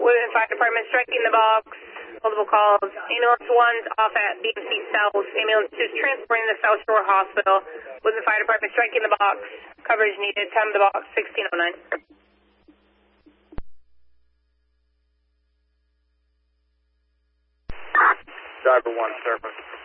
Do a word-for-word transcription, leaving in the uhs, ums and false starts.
Woodland Fire Department striking the box. Multiple calls. Ambulance one's off at B M C South. Ambulance two's transporting to South Shore Hospital. Woodland Fire Department striking the box. Coverage needed. Time of the box, sixteen oh nine. Driver one, surface.